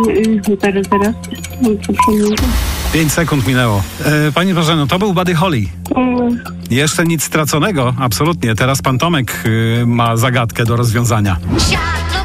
Zaraz. Przepraszam. 5 sekund minęło. Pani Bożeno, to był Buddy Holly. Jeszcze nic straconego, absolutnie. Teraz pan Tomek ma zagadkę do rozwiązania.